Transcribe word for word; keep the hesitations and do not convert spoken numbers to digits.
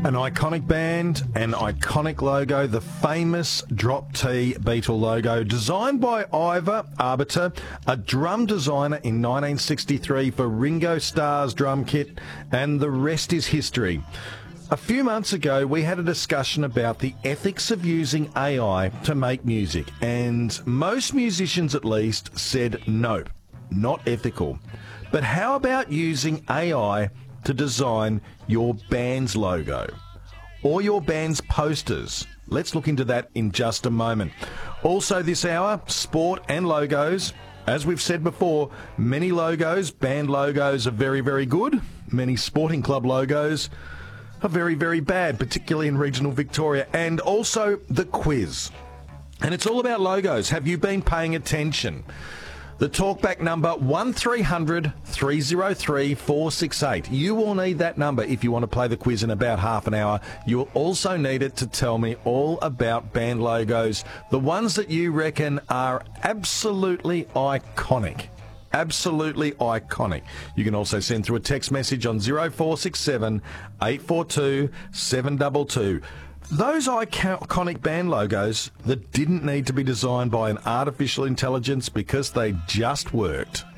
An iconic band, an iconic logo, the famous Drop T Beatle logo, designed by Ivor Arbiter, a drum designer in nineteen sixty-three for Ringo Starr's drum kit, and the rest is history. A few months ago, we had a discussion about the ethics of using A I to make music, and most musicians at least said nope, not ethical. But how about using A I to design your band's logo or your band's posters? Let's look into that in just a moment. Also this hour, sport and logos. As we've said before, many logos, band logos, are very, very good. Many sporting club logos are very, very bad, particularly in regional Victoria. And also the quiz. And it's all about logos. Have you been paying attention? The talkback number, one three hundred, three oh three, four six eight. You will need that number if you want to play the quiz in about half an hour. You'll also need it to tell me all about band logos, the ones that you reckon are absolutely iconic. Absolutely iconic. You can also send through a text message on zero four six seven, eight four two, seven two two. Those iconic band logos that didn't need to be designed by an artificial intelligence because they just worked.